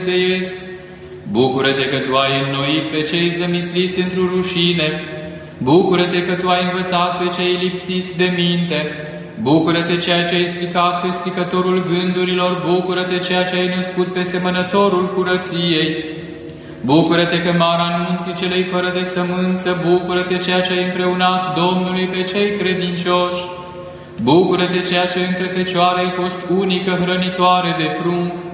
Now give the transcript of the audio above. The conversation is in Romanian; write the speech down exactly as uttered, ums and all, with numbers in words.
zeiesc. Bucură-te că Tu ai înnoit pe cei zămisliți într-o rușine. Bucură-te că Tu ai învățat pe cei lipsiți de minte. Bucură-te ceea ce ai stricat pe stricătorul gândurilor. Bucură-te ceea ce ai născut pe semănătorul curăției. Bucură-te că mara anunții celei fără de sămânță. Bucură-te ceea ce ai împreunat Domnului pe cei credincioși. Bucură-te ceea ce între fecioare ai fost unică hrănitoare de prunc.